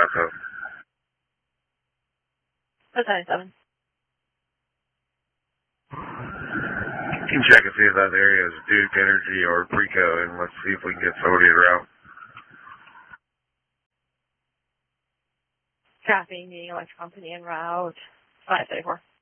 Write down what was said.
5-7. 97. You can check and see if that area is Duke Energy or Preco, and let's see if we can get somebody to route. Copy, meeting electric company en route. 534.